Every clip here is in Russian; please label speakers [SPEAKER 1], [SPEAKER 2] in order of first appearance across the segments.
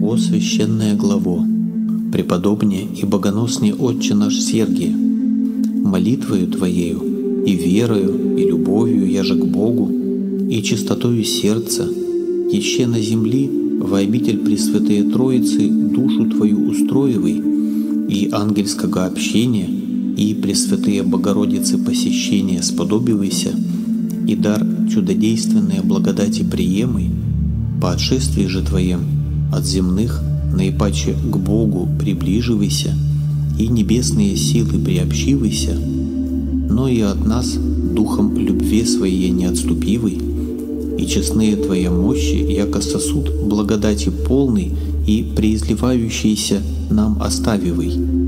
[SPEAKER 1] О священное главо, преподобнее и богоносный Отче наш Сергий, молитвою Твоею и верою и любовью я же к Богу, и чистотою сердца, еще на земли во обитель Пресвятые Троицы душу Твою устроивай, и ангельского общения, и Пресвятые Богородицы посещения сподобивайся, и дар чудодейственные благодати приемай, по отшествии же Твоем от земных наипаче к Богу приближивайся, и небесные силы приобщивайся, но и от нас духом любви Своей не отступивай, и честные Твоя мощи, яко сосуд благодати полный и преизливающийся нам оставивай.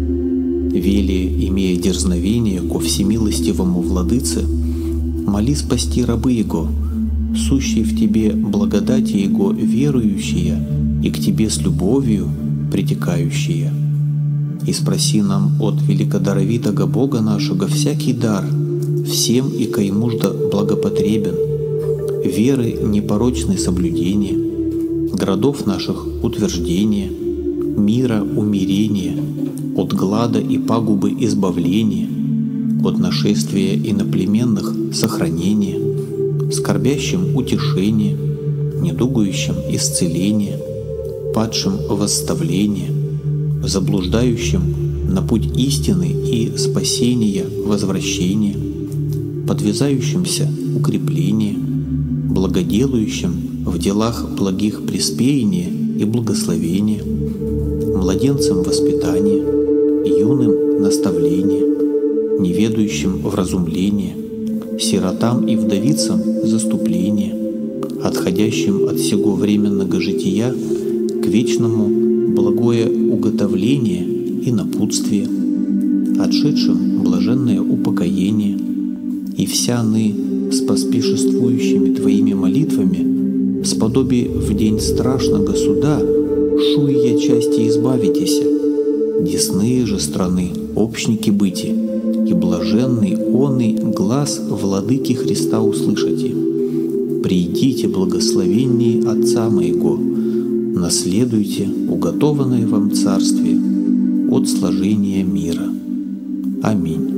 [SPEAKER 1] Вели, имея дерзновение ко всемилостивому Владыце, моли спасти рабы Его, сущие в Тебе благодати Его верующие и к Тебе с любовью притекающие. И спроси нам от великодаровитого Бога нашего всякий дар, всем и кой мужда благопотребен, веры непорочное соблюдение, городов наших утверждение, мира умирение, от глада и пагубы избавление, от нашествия иноплеменных сохранение, скорбящим утешение, недугующим исцеление, падшим восставление, заблуждающим на путь истины и спасения возвращение, подвязающимся укрепление, благоделающим в делах благих преспеяние и благословение, младенцам воспитание, юным наставление, неведающим вразумление, сиротам и вдовицам заступление, отходящим от сего временного жития к вечному благое уготовление и напутствие, отшедшим блаженное упокоение, и вся ны с поспешествующими Твоими молитвами, сподоби в день страшного суда, шуя части избавитеся, десные же страны общники быти, и блаженный оный глаз Владыки Христа услышите. Придите, благословенней Отца Моего, наследуйте уготованное вам Царствие от сложения мира. Аминь.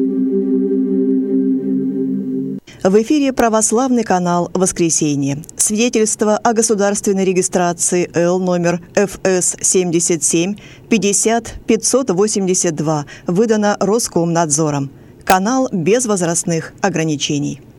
[SPEAKER 2] В эфире православный канал «Воскресенье». Свидетельство о государственной регистрации Л номер ФС 77 50 582 выдано Роскомнадзором. Канал без возрастных ограничений.